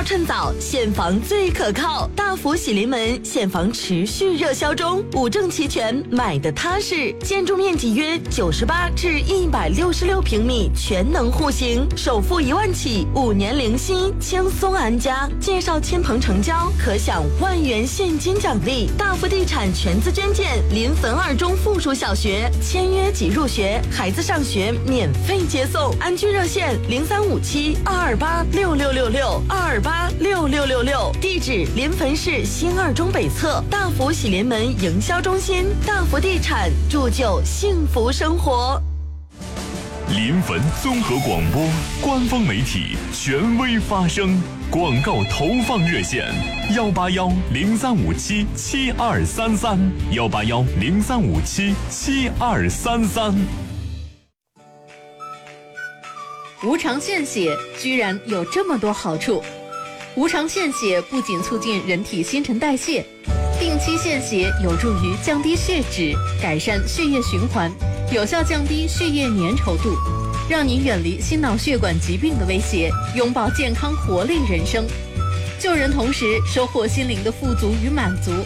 趁早，现房最可靠。大福喜临门，现房持续热销中，五证齐全，买的踏实。建筑面积约98至166平米，全能户型，首付1万起，5年零息，轻松安家。介绍亲朋成交，可享万元现金奖励。大福地产全资捐建临汾2中附属小学，签约即入学，孩子上学免费接送。安居热线0357-228-6666，228-6666。地址临汾市新2中北侧，大福喜临门营销中心。大福地产，铸就幸福生活。 临汾综合广播官方媒体，权威发声。广告投放热线：181-0357-7233，181-0357-7233。 无偿献血居然有这么多好处。无偿献血不仅促进人体新陈代谢，定期献血有助于降低血脂，改善血液循环，有效降低血液粘稠度，让你远离心脑血管疾病的威胁，拥抱健康活力人生。救人同时收获心灵的富足与满足。